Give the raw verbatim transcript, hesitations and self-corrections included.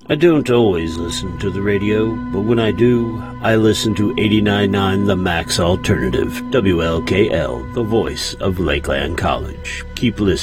I don't always listen to the radio, but when I do, I listen to eighty-nine point nine The Max Alternative, W L K L, the voice of Lakeland College. Keep listening.